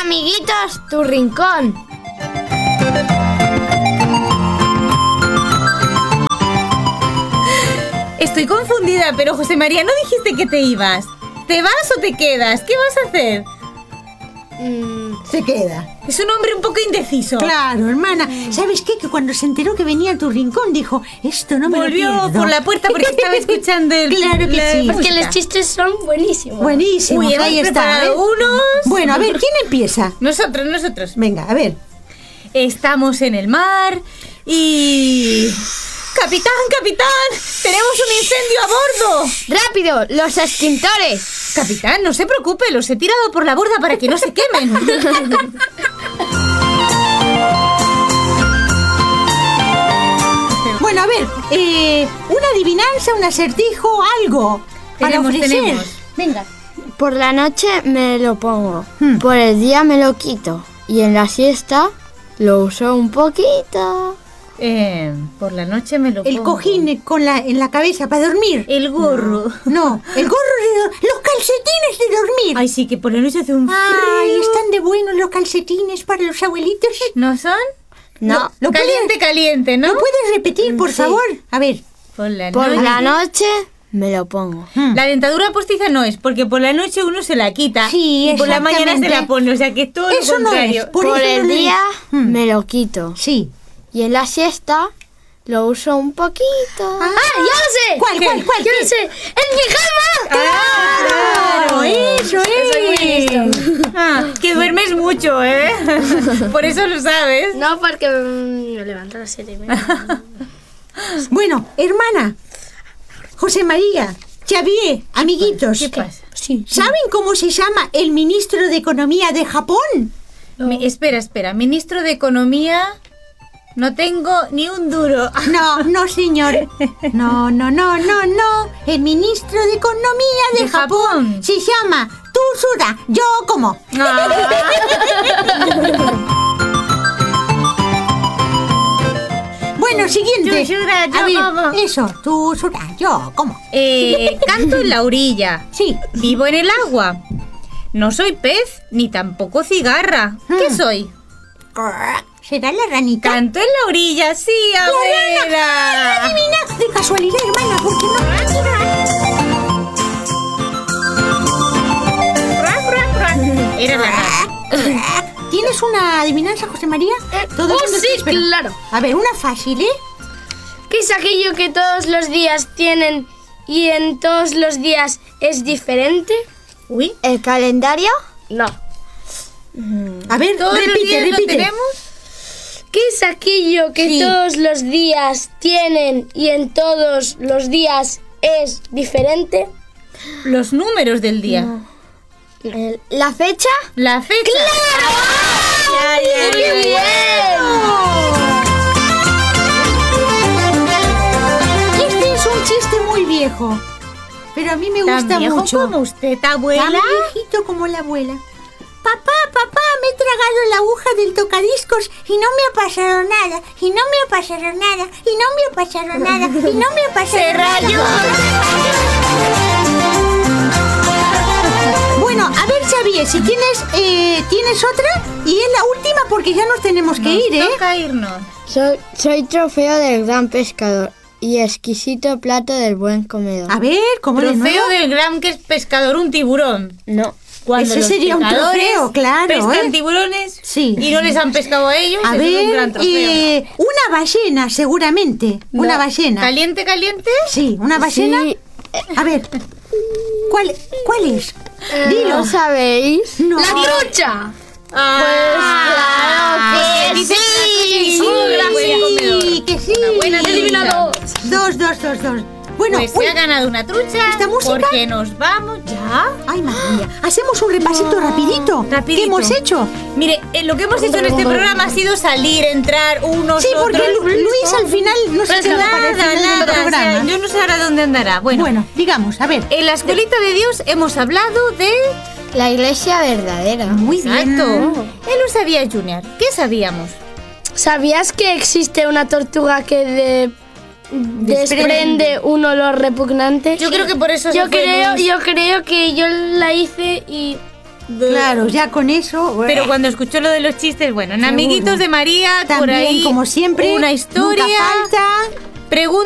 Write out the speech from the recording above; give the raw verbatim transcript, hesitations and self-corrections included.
amiguitos, tu rincón. Estoy confundida, pero José María, ¿no dijiste que te ibas? ¿Te vas o te quedas? ¿Qué vas a hacer? Mm, Se queda. Es un hombre un poco indeciso. Claro, hermana. ¿Sabes qué? Que cuando se enteró que venía a tu rincón, dijo, esto no me Volvió lo pierdo. por la puerta porque estaba escuchando el... Claro que la sí. porque música. los chistes son buenísimos. Buenísimo. Uy, hemos ahí está. preparado ¿eh? unos. Bueno, a ver, ¿quién empieza? Nosotros, nosotros. Venga, a ver. Estamos en el mar y... ¡Capitán, capitán! ¡Tenemos un incendio a bordo! ¡Rápido! ¡Los extintores! Capitán, no se preocupe, los he tirado por la borda para que no se quemen. Bueno, a ver, eh, una adivinanza, un acertijo, algo. Para Tenemos, ofrecer. tenemos. Venga. Por la noche me lo pongo, Hmm. por el día me lo quito y en la siesta lo uso un poquito. Eh, por la noche me lo El pongo. cojín con la, en la cabeza para dormir. El gorro. No, el gorro de dormir. Los calcetines de dormir. Ay, sí, que por la noche hace un frío. Ay, están de buenos los calcetines para los abuelitos. ¿No son? No, ¿Lo Caliente, puedes, caliente, ¿no? ¿Lo puedes repetir, por Sí. favor? A ver. Por la por noche. la noche me lo pongo. Hmm. La dentadura postiza no es, porque por la noche uno se la quita Sí, y por la mañana se exactamente. la pone, o sea que es todo Eso lo no contrario. es. Por Por, eso el no lo día es. Hmm. me lo quito Sí. y en la siesta lo uso un poquito. Ah, ¡Ah, ya lo sé! ¿Cuál, cuál, cuál? ¡Ya ¿Qué? lo sé! ¡En pijama! ¡Claro! Eso es. Soy muy listo. Ah, que duermes mucho, ¿eh? Por eso lo sabes. No, porque mm, me levanto a las siete y media. Bueno, hermana. José María, Xavier, amiguitos. ¿Qué pasa? Sí. ¿Saben cómo se llama el ministro de Economía de Japón? Mi- espera, espera. Ministro de Economía... No tengo ni un duro. No, no, señor. No, no, no, no, no. El ministro de Economía de, ¿De Japón, Japón? se llama Tsura. Yo como. Bueno, siguiente. Tsura, yo A ver, como. eso, Tsura, yo como. Eh, canto en la orilla. Sí. Vivo en el agua. No soy pez, ni tampoco cigarra. ¿Qué Hmm. soy? ¿Será la ranita? Canto en la orilla, sí, abuela. Adivina, de casualidad, hermana, porque no. Era la rana. ¿Tienes una adivinanza, José María? Todo ¡Oh, el mundo sí, te espera. claro! A ver, una fácil, ¿eh? ¿Qué es aquello que todos los días tienen y en todos los días es diferente? Uy, ¿El calendario? No. A ver, todos los repite, días lo repite. ¿Qué ¿Qué es aquello que Sí. todos los días tienen y en todos los días es diferente? Los números del día. El- ¿La fecha? La fecha. ¡Claro! ¡Muy bien! Este es un chiste muy viejo, pero a mí me ¿Tan gusta viejo mucho. como usted, Tan abuela? viejito como la abuela. Papá, papá, me he tragado la aguja del tocadiscos y no me ha pasado nada, y no me ha pasado nada, y no me ha pasado nada, y no me ha pasado ¡Se nada. rayó! Bueno, a ver, Xavier, si tienes eh, tienes otra y es la última porque ya nos tenemos que Nos ir, ¿eh? toca irnos. Soy, soy trofeo del gran pescador y exquisito plato del buen comedor. A ver, ¿cómo de Trofeo nuevo? del gran que es pescador, un tiburón. No. Cuando Ese los sería un pescadores trofeo, claro, pescan ¿eh? tiburones Sí. y no les han pescado a ellos, A eso es un gran ver, trofeo. eh, una ballena, seguramente. Una ballena. ¿Caliente, caliente? Sí, una ballena. Sí, A ver, ¿cuál, cuál es? Dilo. ¿no sabéis? No. ¡La trucha! Ah, claro que dice sí. que sí, buen comedor. Sí, que sí. Una buena Eliminado. Dos, dos, dos, dos. Bueno, Pues uy, se ha ganado una trucha. ¿Esta música? Porque nos vamos ya. ay, madre mía. Hacemos un repasito rapidito. Rapidito. ¿Qué hemos hecho? Mire, eh, lo que hemos hecho en este programa ha sido salir, entrar unos, Sí, porque otros. Lu- Luis al final no se Pues queda para el nada, final del nada, o programa. sea, yo no sé ahora dónde andará. Bueno, Bueno, digamos, a ver. en la escuelita de Dios hemos hablado de... La iglesia verdadera. Muy bien. Exacto. Él lo sabía, Junior. ¿Qué sabíamos? ¿Sabías que existe una tortuga que de- Desprende. desprende un olor repugnante? Yo creo que por eso se Yo fue creo, Luis. yo creo que yo la hice y Claro, ya con eso... Pero cuando escuchó lo de los chistes, bueno, en Seguro. Amiguitos de María, por También, ahí como siempre, una historia. nunca falta... Pregunta